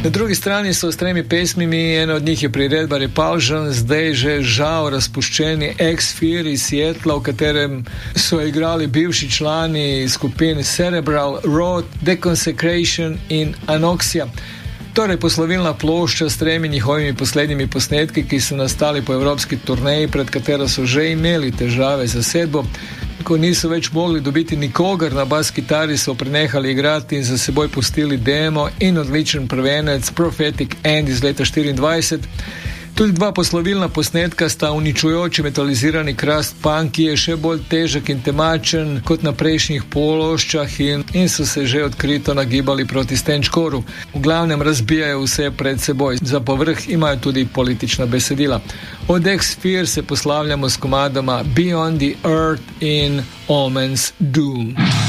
Na drugi strani so s 3 pesmimi, ena od njih je priredba Repulsion, zdaj že žal razpuščeni Ex-Fear iz Seattla, v katerem so igrali bivši člani skupin Cerebral, Road, Deconsecration in Anoxia. Torej poslovilna plošča s 3 njihovimi poslednjimi posnetki, ki so nastali po evropski turneji, pred katero so že imeli težave z zasedbo. Ko niso več mogli dobiti nikogar na bas kitari, so prenehali igrati in za seboj pustili demo in odličen prvenec Prophetic End iz leta 24. Tudi 2 poslovilna posnetka sta uničujoči metalizirani crust punk, ki je še bolj težek in temačen kot na prejšnjih pološčah in so se že odkrito nagibali proti stenčkoru. V glavnem razbijajo vse pred seboj. Za povrh imajo tudi politična besedila. Od Ex-Fear se poslavljamo s komadoma Beyond the Earth in Omen's Doom.